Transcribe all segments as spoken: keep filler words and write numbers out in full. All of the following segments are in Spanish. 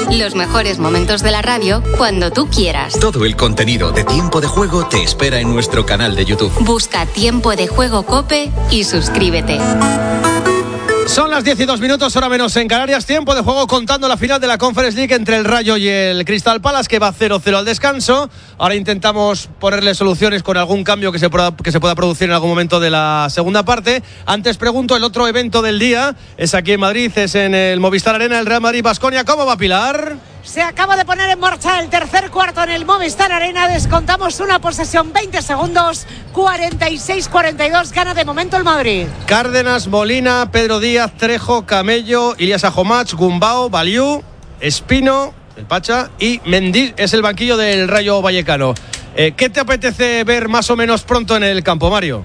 Los mejores momentos de la radio cuando tú quieras. Todo el contenido de Tiempo de Juego te espera en nuestro canal de YouTube. Busca Tiempo de Juego COPE y suscríbete. Son las diez y dos minutos, hora menos en Canarias. Tiempo de Juego contando la final de la Conference League entre el Rayo y el Crystal Palace, que va cero cero al descanso. Ahora intentamos ponerle soluciones con algún cambio que se pueda, que se pueda producir en algún momento de la segunda parte. Antes pregunto, el otro evento del día es aquí en Madrid, es en el Movistar Arena, el Real Madrid-Baskonia. ¿Cómo va, Pilar? Se acaba de poner en marcha el tercer cuarto en el Movistar Arena. Descontamos una posesión, veinte segundos, cuarenta y seis cuarenta y dos. Gana de momento el Madrid. Cárdenas, Molina, Pedro Díaz, Trejo, Camello, Ilias Ajomach, Gumbau, Baliú, Espino, el Pacha y Mendy es el banquillo del Rayo Vallecano. Eh, ¿Qué te apetece ver más o menos pronto en el campo, Mario?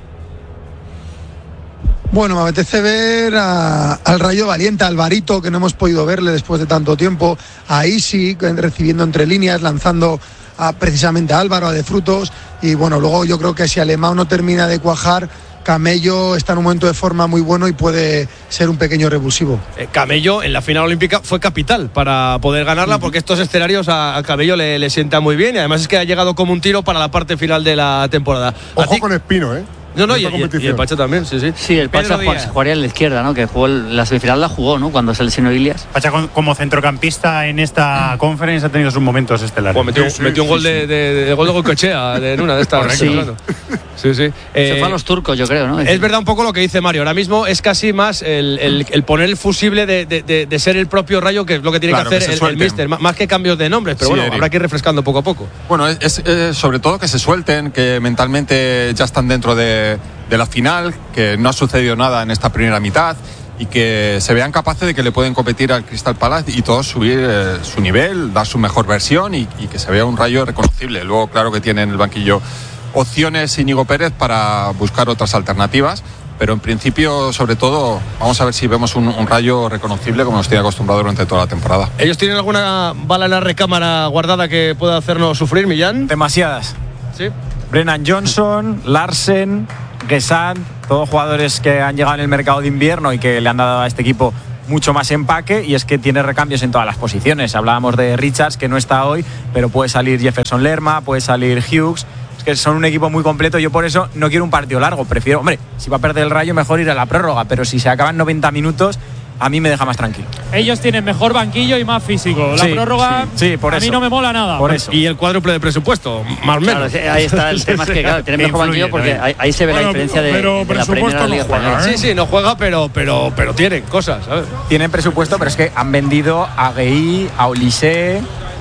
Bueno, me apetece ver a, al Rayo valiente, a Alvarito, que no hemos podido verle después de tanto tiempo, a Isi recibiendo entre líneas, lanzando a, precisamente a Álvaro, a De Frutos, y bueno, luego yo creo que si Alemão no termina de cuajar, Camello está en un momento de forma muy bueno y puede ser un pequeño revulsivo. Eh, Camello en la final olímpica fue capital para poder ganarla, uh-huh. porque estos escenarios a, a Camello le, le sientan muy bien y además es que ha llegado como un tiro para la parte final de la temporada. Ojo con Espino, ¿eh? No, no, y, y, y el Pacha también, sí, sí. Sí, el Pacha jugaría en la izquierda, ¿no? Que jugó el, la semifinal la jugó, ¿no? Cuando se lesionó Ilias. Pacha con, como centrocampista en esta conference ha tenido sus momentos estelares. Bueno, metió, sí, metió sí, un gol sí, de, sí. de, de, de gol de Goicoechea en una de estas. Sí. sí, sí. Eh, se fue a los turcos, yo creo, ¿no? Es verdad un poco lo que dice Mario. Ahora mismo es casi más el, el, el poner el fusible de, de, de, de ser el propio Rayo, que es lo que tiene claro, que hacer que el, el míster, más que cambios de nombres, pero sí, bueno, Eric. habrá que ir refrescando poco a poco. Bueno, es, es, es sobre todo que se suelten, que mentalmente ya están dentro de, de la final, que no ha sucedido nada en esta primera mitad y que se vean capaces de que le pueden competir al Crystal Palace y todos subir eh, su nivel, dar su mejor versión y, y que se vea un Rayo reconocible. Luego, claro que tiene en el banquillo opciones Íñigo Pérez para buscar otras alternativas, pero en principio, sobre todo, vamos a ver si vemos un, un Rayo reconocible como nos tiene acostumbrado durante toda la temporada. ¿Ellos tienen alguna bala en la recámara guardada que pueda hacernos sufrir, Millán? Demasiadas. Sí. Brennan Johnson, Larsen, Gesant, todos jugadores que han llegado en el mercado de invierno y que le han dado a este equipo mucho más empaque, y es que tiene recambios en todas las posiciones. Hablábamos de Richards, que no está hoy, pero puede salir Jefferson Lerma, puede salir Hughes. Es que son un equipo muy completo. Yo por eso no quiero un partido largo, prefiero, hombre, si va a perder el Rayo mejor ir a la prórroga, pero si se acaban noventa minutos a mí me deja más tranquilo. Ellos tienen mejor banquillo y más físico. La sí, prórroga sí, sí, por a eso. mí no me mola nada. Por eso. Y el cuádruple de presupuesto, más o menos. Claro, ahí está el tema, es que claro, tiene mejor banquillo porque ahí, ahí se ve bueno, la diferencia de, pero de la Primera Liga Española. Sí, sí, no juega, pero, pero, pero tienen cosas, ¿sabes? Tienen presupuesto, pero es que han vendido a Gueí, a Olise,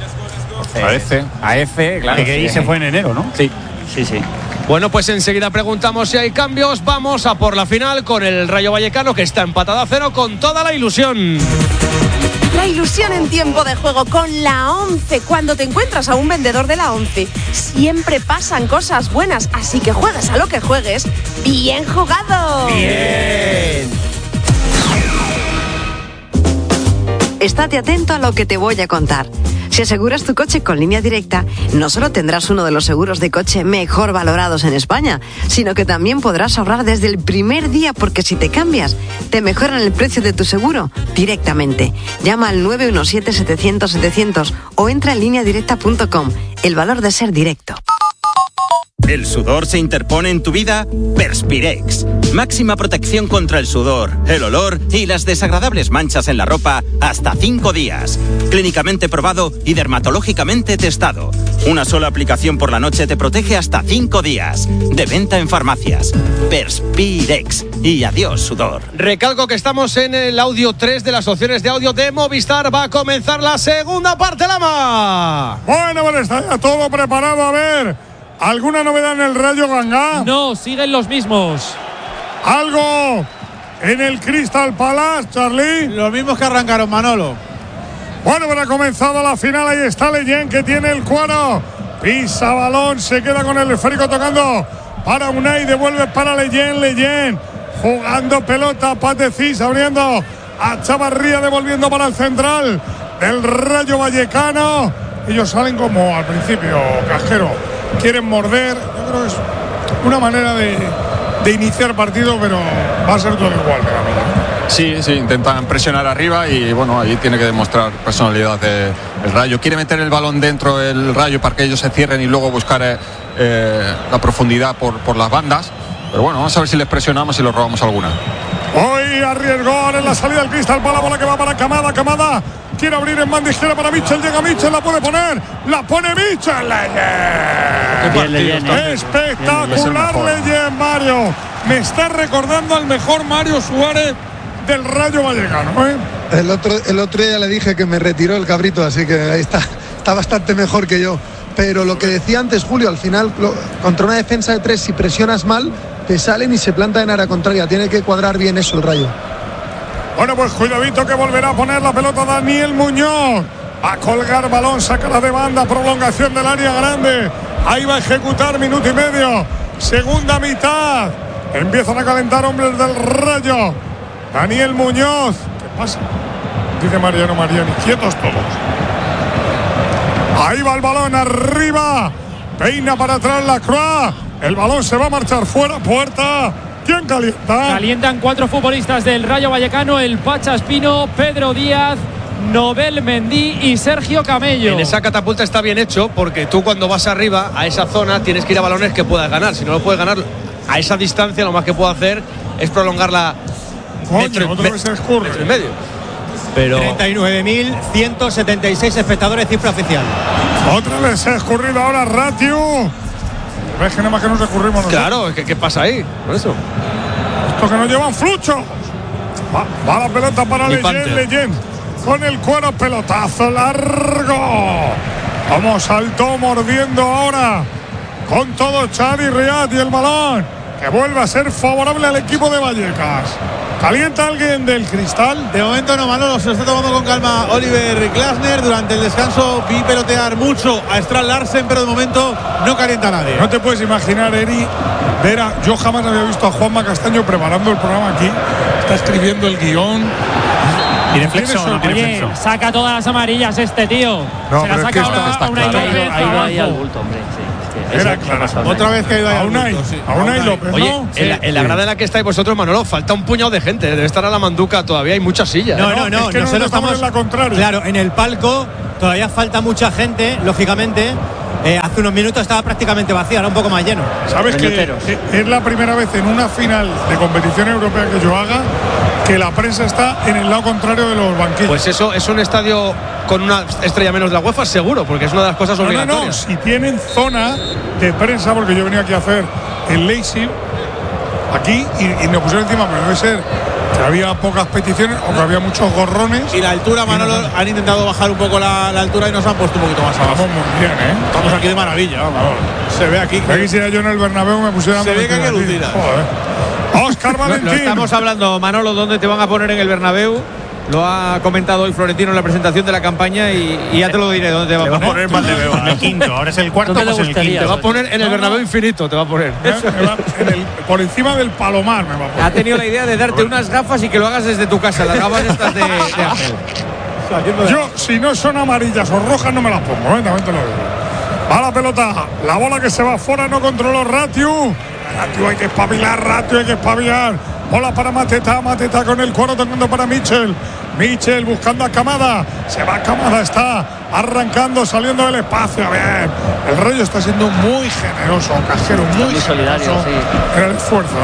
a Efe. A Efe, claro. Gueí se fue en enero, ¿no? Sí, sí, sí. Bueno, pues enseguida preguntamos si hay cambios. Vamos a por la final con el Rayo Vallecano, que está empatado a cero con toda la ilusión. La ilusión en Tiempo de Juego con la once. Cuando te encuentras a un vendedor de la once, siempre pasan cosas buenas. Así que juegues a lo que juegues. ¡Bien jugado! ¡Bien! Estate atento a lo que te voy a contar. Si aseguras tu coche con Línea Directa, no solo tendrás uno de los seguros de coche mejor valorados en España, sino que también podrás ahorrar desde el primer día, porque si te cambias, te mejoran el precio de tu seguro directamente. Llama al nueve uno siete, setecientos, setecientos o entra en línea directa punto com. El valor de ser directo. ¿El sudor se interpone en tu vida? Perspirex. Máxima protección contra el sudor, el olor y las desagradables manchas en la ropa hasta cinco días. Clínicamente probado y dermatológicamente testado. Una sola aplicación por la noche te protege hasta cinco días. De venta en farmacias. Perspirex. Y adiós, sudor. Recalco que estamos en el audio tres de las opciones de audio de Movistar. Va a comenzar la segunda parte, Lama. Bueno, bueno, está ya todo preparado. A ver, ¿alguna novedad en el Rayo Gangá? No, siguen los mismos. ¿Algo en el Crystal Palace, Charlie? Los mismos que arrancaron, Manolo. Bueno, pero ha comenzado la final. Ahí está Leyen, que tiene el cuero. Pisa balón, se queda con el esférico tocando para Unai. Devuelve para Leyen, Leyen jugando pelota. Patecís abriendo a Chavarría, devolviendo para el central del Rayo Vallecano. Ellos salen como al principio, Casquero. Quieren morder. Yo creo que es una manera de, de iniciar partido, pero va a ser todo igual, de la verdad. Sí, sí, intentan presionar arriba y bueno, ahí tiene que demostrar personalidad de, el Rayo. Quiere meter el balón dentro del Rayo para que ellos se cierren y luego buscar eh, eh, la profundidad por, por las bandas. Pero bueno, vamos a ver si les presionamos y les robamos alguna. Hoy arriesgó en la salida del Crystal Palace, bola que va para Kamada, Kamada quiere abrir en banda izquierda para Mitchell, llega Mitchell, la puede poner, la pone Mitchell. Leyen. Espectacular Leyen, Mario. Me está recordando al mejor Mario Suárez del Rayo Vallecano, ¿eh? El otro, el otro día le dije que me retiró el cabrito, así que ahí está, está bastante mejor que yo. Pero lo que decía antes Julio, al final, lo, contra una defensa de tres, si presionas mal, te salen y se plantan en área contraria. Tiene que cuadrar bien eso el Rayo. Bueno, pues cuidadito que volverá a poner la pelota Daniel Muñoz. A colgar balón, sacará de banda, prolongación del área grande. Ahí va a ejecutar minuto y medio. Segunda mitad. Empiezan a calentar hombres del Rayo. Daniel Muñoz. ¿Qué pasa? Dice Mariano Mariani. Quietos todos. Ahí va el balón arriba. Peina para atrás la Croix. El balón se va a marchar fuera. Puerta. ¿Quién calienta? Calientan cuatro futbolistas del Rayo Vallecano: el Pacha Espino, Pedro Díaz, Nobel Mendy y Sergio Camello. En esa catapulta está bien hecho porque tú cuando vas arriba a esa zona tienes que ir a balones que puedas ganar. Si no lo puedes ganar a esa distancia, lo más que puedo hacer es prolongarla metro, otra vez se escurre. metro y medio. Pero treinta y nueve mil ciento setenta y seis espectadores, cifra oficial. Otra vez se ha escurrido ahora Ratio. ¿Ves que nada más que nos escurrimos nosotros? Claro, ¿qué, qué pasa ahí? Por eso. Esto que nos llevan flucho. Va, va la pelota para Leyen, Leyen. Con el cuero, pelotazo largo. Como saltó mordiendo ahora. Con todo Xavi Riad y el balón. Que vuelve a ser favorable al equipo de Vallecas. ¿Calienta alguien del Cristal? De momento no, Manolo, se lo está tomando con calma Oliver Glasner. Durante el descanso vi pelotear mucho a Strand Larsen, pero de momento no calienta a nadie. No te puedes imaginar, Eri, ver a, yo jamás había visto a Juanma Castaño preparando el programa aquí. Está escribiendo el guión. ¿Tiene flexo no tiene flexo? Saca todas las amarillas este tío. No, se la saca es que una, está, una está y López. Ha ido ahí al bulto, hombre. Sí. Era claro. Otra vez que ha ido ahí a al Unai, bulto, sí. a Unai López, Oye, ¿no? en, la, en la grada en la que estáis vosotros, Manolo, falta un puñado de gente. Debe estar a la manduca todavía, hay muchas sillas. No, no, no, es que nosotros no estamos en la contraria. Claro, en el palco todavía falta mucha gente, lógicamente. Eh, hace unos minutos estaba prácticamente vacío, ahora un poco más lleno. ¿Sabes que es la primera vez en una final de competición europea que yo haga que la prensa está en el lado contrario de los banquillos? Pues eso es un estadio con una estrella menos de la UEFA, seguro, porque es una de las cosas obligatorias. No, no, no, si tienen zona de prensa, porque yo venía aquí a hacer el Leipzig aquí y, y me pusieron encima, pero debe ser que había pocas peticiones o que había muchos gorrones. Y la altura, Manolo, no, han intentado bajar un poco la, la altura y nos han puesto un poquito más abajo. Vamos muy bien, ¿eh? Estamos aquí de maravilla, vamos. Se ve aquí. Que aquí si era yo en el Bernabéu me pusieran. Se ve que hay que lucir. Óscar Valentín. Lo, lo estamos hablando, Manolo, ¿dónde te van a poner en el Bernabéu? Lo ha comentado hoy Florentino en la presentación de la campaña y, y ya te lo diré dónde te va a poner. Va a poner Valdebeo. En el quinto, ahora es el cuarto, pues el quinto. Te va a poner en el Bernabéu infinito, te va a poner. Me va, en el, por encima del Palomar me va a poner. Ha tenido la idea de darte unas gafas y que lo hagas desde tu casa, las gafas estas de, de Ángel. Yo, si no son amarillas o rojas, no me las pongo, ¿eh? También te lo digo. Va la pelota, la bola que se va fuera, no controló Ratiu. Ratiu hay que espabilar, Ratiu hay que espabilar. Bola para Mateta, Mateta con el cuero tocando para Mitchell. Mitchell buscando a Kamada. Se va Kamada, está arrancando, saliendo del espacio. Bien. El Rayo está siendo muy generoso, Cajero, muy, muy solidario, generoso. sí. En el esfuerzo,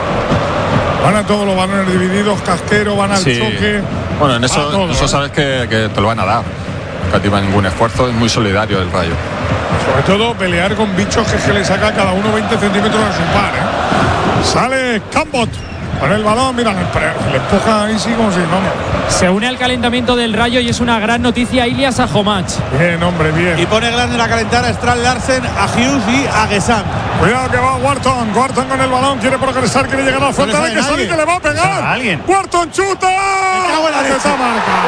¿eh? Van a todos los balones divididos, Casquero, van al Sí. choque. Bueno, en eso, todo, eso ¿eh? sabes que, que te lo van a dar. No cativa ningún esfuerzo, es muy solidario el Rayo. Sobre todo pelear con bichos que se le saca a cada uno veinte centímetros a su par, ¿eh? Sale Cambot con el balón, mira, le, le empuja ahí, sí, como si vamos. Se une al calentamiento del Rayo y es una gran noticia Ilias Ajomach. Bien, hombre, bien. Y pone Glasner a calentar a Strand Larsen, a Hughes y a Gesam. Cuidado que va Wharton, Wharton con el balón, quiere progresar, quiere llegar a la frontal, hay que salir, que le va a pegar. ¿Alguien? Wharton chuta. Mateta marca.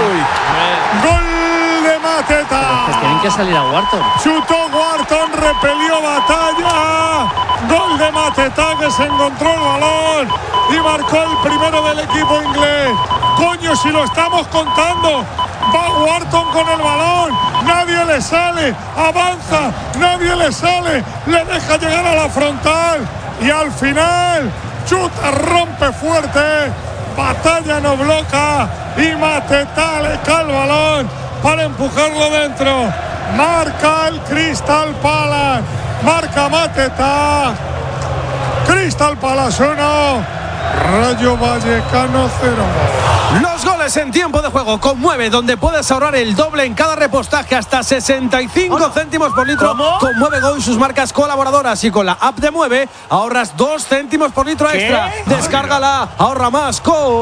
Gol de Mateta. Pues tienen que salir a Wharton. Chutó Wharton, repelió batalla. Gol de Mateta que se encontró el balón y marcó el primero del equipo inglés. Coño, si lo estamos contando. Va Wharton con el balón, nadie le sale, avanza, nadie le sale, le deja llegar a la frontal y al final chuta, rompe fuerte Batalla no bloca y Mateta le cae el balón para empujarlo dentro. Marca el Crystal Palace. Marca Mateta. Crystal Palace uno, Rayo Vallecano cero. Los goles en tiempo de juego con Mueve, donde puedes ahorrar el doble en cada repostaje, hasta sesenta y cinco céntimos por litro. ¿Cómo? Con Mueve Go y sus marcas colaboradoras, y con la app de Mueve ahorras dos céntimos por litro extra. ¿Qué? Descárgala, ahorra más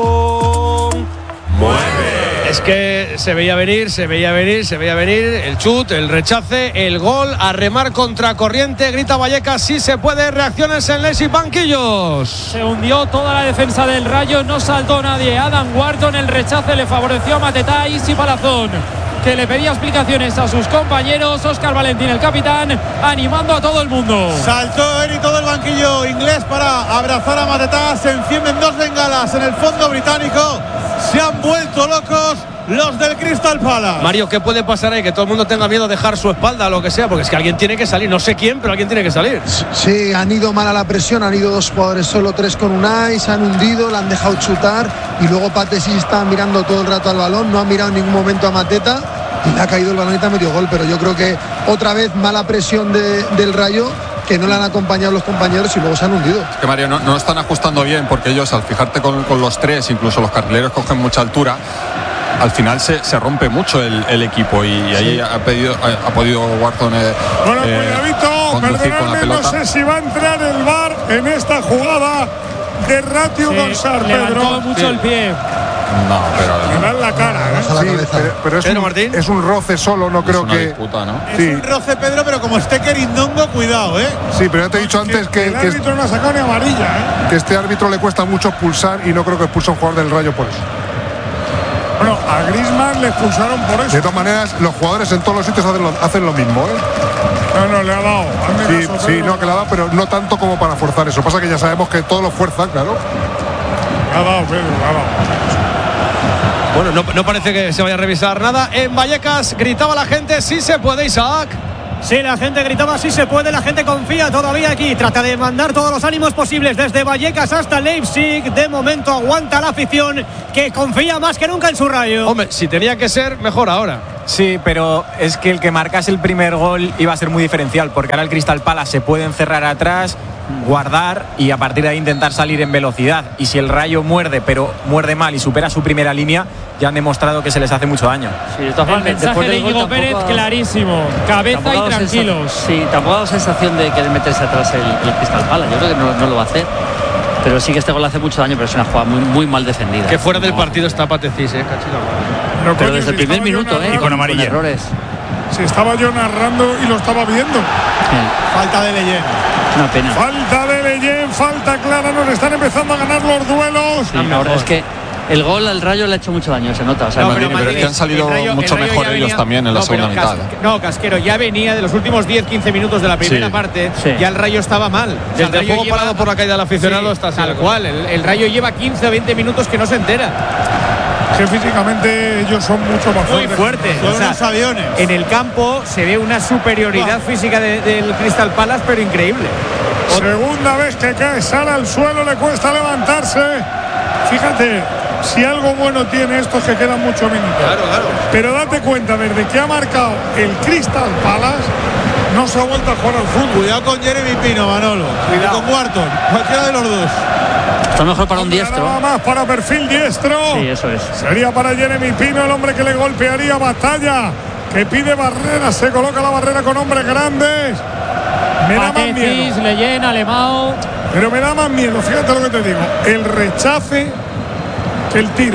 con Mueve. Es que se veía venir, se veía venir, se veía venir el chut, el rechace, el gol, a remar contra corriente, grita Vallecas, sí se puede, reacciones en les y banquillos. Se hundió toda la defensa del Rayo, no saltó nadie. Adam Wharton, el rechace le favoreció a Mateta y Isi Palazón, que le pedía explicaciones a sus compañeros. Óscar Valentín, el capitán, animando a todo el mundo. Saltó él y todo el banquillo inglés para abrazar a Mateta. Se encienden dos bengalas en el fondo británico. Se han vuelto locos los del Crystal Palace. Mario, ¿qué puede pasar ahí? Que todo el mundo tenga miedo de dejar su espalda o lo que sea, porque es que alguien tiene que salir, no sé quién, pero alguien tiene que salir. Sí, han ido mal a la presión, han ido dos jugadores solo, tres con Unai, se han hundido, le han dejado chutar, y luego Pate sí está mirando todo el rato al balón, no ha mirado en ningún momento a Mateta y le ha caído el balón y te ha metido gol. Pero yo creo que otra vez mala presión de, del Rayo, que no le han acompañado los compañeros y luego se han hundido. Es que Mario, no, no están ajustando bien, porque ellos, al fijarte con, con los tres, incluso los carrileros cogen mucha altura, al final se, se rompe mucho el, el equipo, y, y ahí sí. ha, pedido, ha, ha podido Wharton eh, bueno, eh, conducir con la pelota. No sé si va a entrar el V A R en esta jugada de Ratiu sí, González. Levantó mucho sí. el pie. No, pero le dan la cara, ¿eh? Sí, pero, pero es, un, Martín? es un roce solo, no creo es que. Disputa, ¿no? Es sí. un roce, Pedro, pero como esté Querindongo, cuidado, ¿eh? Sí, pero ya te he dicho antes que. El que árbitro no ha sacado ni amarilla, ¿eh? Que este árbitro le cuesta mucho expulsar, y no creo que expulse a un jugador del Rayo por eso. Bueno, a Griezmann le expulsaron por eso. De todas maneras, los jugadores en todos los sitios hacen lo, hacen lo mismo, ¿eh? No, no, le ha dado. Sí, caso, sí, no, que le ha dado, pero no tanto como para forzar eso. Pasa que ya sabemos que todo lo fuerza, claro. Le ha dado, Pedro, le ha dado. Bueno, no, no parece que se vaya a revisar nada. En Vallecas gritaba la gente, sí se puede, Isaac. Sí, la gente gritaba sí se puede, la gente confía todavía aquí, trata de mandar todos los ánimos posibles desde Vallecas hasta Leipzig. De momento aguanta la afición, que confía más que nunca en su Rayo. Hombre, si tenía que ser, mejor ahora. Sí, pero es que el que marcase el primer gol iba a ser muy diferencial, porque ahora el Crystal Palace se puede encerrar atrás, guardar y a partir de ahí intentar salir en velocidad. Y si el Rayo muerde, pero muerde mal y supera su primera línea, ya han demostrado que se les hace mucho daño. Sí, de todas el formas, mensaje de Íñigo Pérez ha... clarísimo, cabeza y tranquilos. Sí, tampoco ha dado sensación de querer meterse atrás el, el Crystal Palace. Yo creo que no, no lo va a hacer. Pero sí que este gol hace mucho daño, pero es una jugada muy, muy mal defendida. Que fuera no. del partido está Patecís, eh, cachilo. No, pero desde el primer minuto, eh, y con amarilla. Con errores. Si estaba yo narrando y lo estaba viendo. Sí. Falta de Leyen. Una pena. Falta de Leyen, falta clara, nos están empezando a ganar los duelos. Sí, la verdad es que el gol al Rayo le ha hecho mucho daño, se nota. O sea, no, pero, pero es que han salido Rayo, mucho mejor ellos venía, también en la no, segunda mitad. Cas, no, Casquero, ya venía de los últimos diez quince minutos de la primera sí. parte, sí. ya el Rayo estaba mal. Desde el, el juego lleva, parado por la caída del aficionado sí, está tal cual. El, el Rayo lleva quince o veinte minutos que no se entera. Que físicamente ellos son mucho más muy fuertes. Son o sea, unos aviones. En el campo se ve una superioridad wow. física de, del Crystal Palace, pero increíble. Segunda vez que cae, sale al suelo, le cuesta levantarse. Fíjate, si algo bueno tiene esto es que quedan muchos minutos. Claro, claro. Pero date cuenta, desde que ha marcado el Crystal Palace, no se ha vuelto a jugar al fútbol. Cuidado con Jeremy Pino, Manolo. Cuidado con Wharton, cualquiera de los dos. Está mejor para un diestro. Nada más para perfil diestro. Sí, eso es. Sería para Jeremy Pino, el hombre que le golpearía. Batalla, que pide barrera, se coloca la barrera con hombres grandes. Me da más miedo. Leyen, Alemão. Pero me da más miedo, fíjate lo que te digo. El rechace que el tiro.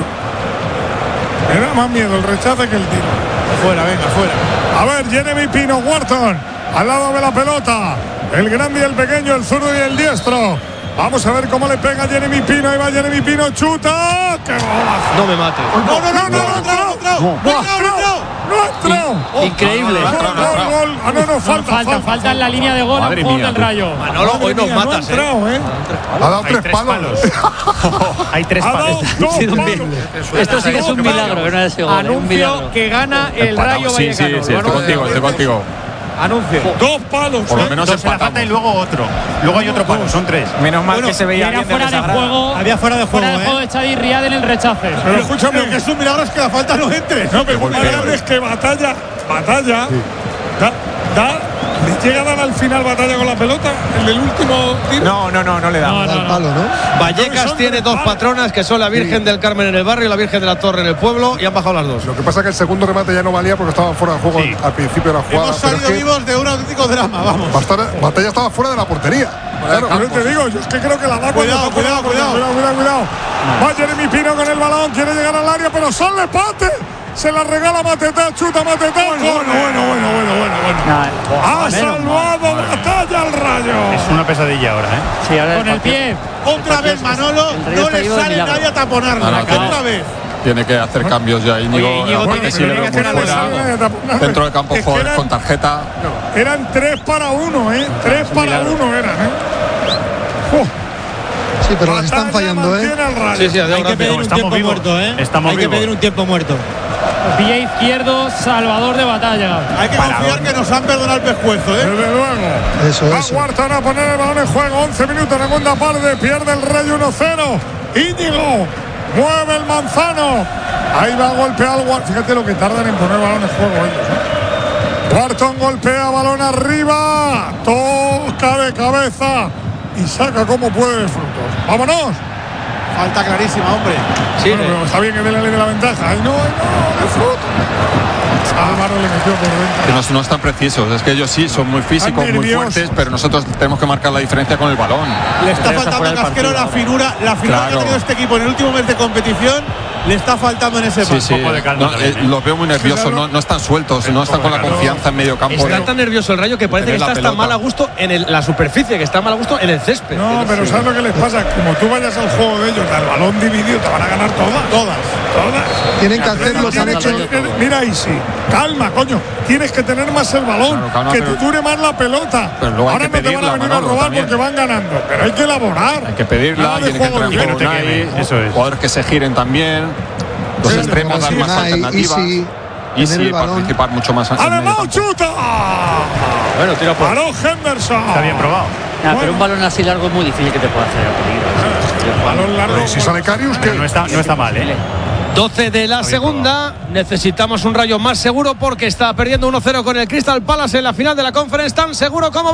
Me da más miedo el rechace que el tiro. Afuera, venga, afuera. A ver, Jeremy Pino, Wharton, al lado de la pelota. El grande y el pequeño, el zurdo y el diestro. Vamos a ver cómo le pega Jeremy Pino. Ahí va Jeremy Pino, chuta. ¡Qué golazo! No me mate. No, no, no, no, no, no, no, no, no, increíble. Gol, gol, gol. Ah, no, no, falta, falta, falta en la línea de gol a un gol del Rayo. Manolo, hoy nos matas, eh. Ha dado tres palos. Hay tres palos. Esto sí que es un milagro. Anuncio que gana el Rayo Vallecano. Sí, sí, sí, estoy contigo, estoy contigo. Anuncie. Dos palos. Por lo menos dos en la falta y luego otro. Luego hay otro palo, son tres. Menos mal Bueno, que se veía Era bien fuera de juego. Había fuera de juego, Fuera de juego ¿eh? de Chadi Riad en el rechace. Pero escúchame, Lo que es un milagro es que la falta no entre. no, pero milagro es que batalla, batalla, da, da, le llega a dar al final batalla con la pelota en el último tiro. No, no, no, no le da. No, no, Al no. palo, ¿no? Vallecas tiene dos patronas que son la Virgen del Carmen en el barrio y la Virgen de la Torre en el pueblo y han bajado las dos. Lo que pasa es que el segundo remate ya no valía porque estaba fuera de juego Sí. al principio de la jugada. Hemos pero es salido que vivos de un auténtico drama, vamos. Bastara- Batalla estaba fuera de la portería. Claro, pero te digo, yo es que creo que la da cuando Cuidado, está fuera de cuidado, juego. cuidado, cuidado, cuidado. Va Jeremy Pino con el balón, quiere llegar al área, pero sale empate. Se la regala Matetá, chuta Matetá. Bueno, bueno, bueno, bueno, bueno, bueno, bueno. Nah, Ha salvado batalla al Rayo. Es una pesadilla ahora, ¿eh? sí, ahora Con el pie. Otra vez Manolo, el Rayo no está le vivo de sale milagro. nadie a taponarlo. No, no, tiene- Otra vez. Tiene que hacer cambios ya Íñigo. Oye, Íñigo, porque tiene- si le tiene vemos que hacer algo. fuera, dentro del campo Es que jugadores eran- con tarjeta. Eran tres para uno, ¿eh? Tres para uno eran, ¿eh? Uh, Sí, pero las están batalla fallando, ¿eh? mantiene al Rayo. Sí, sí, adiós, Hay que gracias. pedir un Estamos tiempo vivos. muerto, ¿eh? Estamos Hay que vivos. pedir un tiempo muerto. Pie izquierdo, salvador de batalla. Hay que confiar que nos han perdonado el pescuezo, ¿eh? Desde luego. Eso, Va eso. Wharton a poner el balón en juego. once minutos, segunda parte. Pierde el Rayo uno cero. Íñigo mueve el Manzano. Ahí va a golpear al Wharton. Fíjate lo que tardan en poner balón en juego ellos, ¿eh? Wharton golpea balón arriba. Toca de cabeza. Y saca como puede de frutos. ¡Vámonos! Falta clarísima, hombre. Sí, Bueno, pero está bien que dé la ley de la ventaja. ¡Ay, no, ay, no! ¡De fruto! Álvaro le metió por dentro. Que no, no están precisos. Es que ellos sí son muy físicos, muy nerviosos. fuertes, pero nosotros tenemos que marcar la diferencia con el balón. Le está Pero está faltando fuera a del Casquero partido la ahora. finura, la finura que Claro. ha tenido este equipo en el último mes de competición. Le está faltando en ese Sí, paso. sí. poco de calma No, también, eh, ¿eh? los veo muy nerviosos, no, no están sueltos, no están con la confianza en medio campo. Está de- tan nervioso el Rayo que parece que tener la está hasta pelota. mal a gusto en el- la superficie, que está mal a gusto en el césped. No, pero ¿sabes lo que les pasa? Como tú vayas al juego de ellos, al balón dividido, te van a ganar todas. Todas. Todas. Tienen que hacer lo que han Tienes hecho. que- Mira, Isi, calma, coño. Tienes que tener más el balón, Claro, calma, que pero- te dure más la pelota. Pero luego hay Ahora que no te van pedirla, a venir Manolo, a robar también. porque van ganando, pero hay que elaborar. Hay que pedirla, Nada de tiene que juego entrar libre. con que no te Unai, queme, eso es. jugadores que se giren también, los Sí, extremos como dar si más Unai, alternativas Easy, y tener sí el balón. participar mucho más en medio ¡Alemão campo. chuta! Bueno, tira por. ¡Paró Henderson! Está bien probado. Nah, pero un balón así largo es muy difícil que te pueda hacer peligro. Balón largo. Y si sale Karius, que Pero no está, no está mal, ¿eh? doce de la segunda. Necesitamos un Rayo más seguro porque está perdiendo uno cero con el Crystal Palace en la final de la Conference, tan seguro como